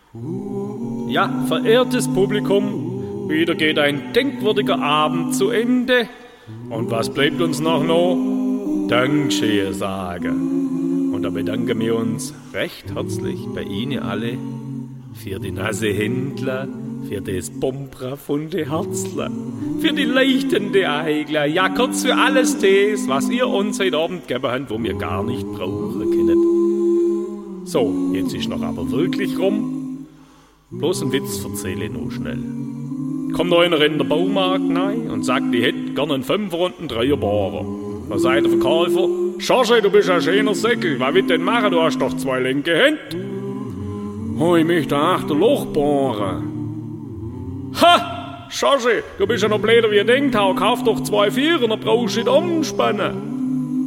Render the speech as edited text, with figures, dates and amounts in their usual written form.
Ja, verehrtes Publikum, wieder geht ein denkwürdiger Abend zu Ende. Und was bleibt uns noch? Dankeschön sagen. Und da bedanken wir uns recht herzlich bei Ihnen alle für die nasse Händler, für das bombrafunde Herzler, für die leuchtende Eigler, ja kurz für alles das, was ihr uns heute Abend gegeben habt, wo wir gar nicht brauchen können. So, jetzt ist noch aber wirklich rum. Bloß einen Witz erzähle ich noch schnell. Kommt noch einer in den Baumarkt rein und sagt, ich hätte gerne einen 5er und einen 3er Bohrer. Was sagt der Verkäufer? Schorche, du bist ein schöner Säckel, was willst du denn machen, du hast doch 2 linke Hände. Oh, ich möchte 8er Loch bohren. Ha! Schorche, du bist ja noch blöder wie ich denkt habe, kauf doch 2 4er, dann brauchst du nicht umspannen.